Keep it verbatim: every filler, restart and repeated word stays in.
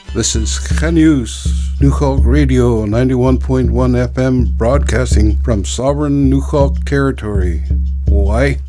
This is Genius, Newhalk Radio, ninety-one point one F M, broadcasting from sovereign Newhalk territory. Why?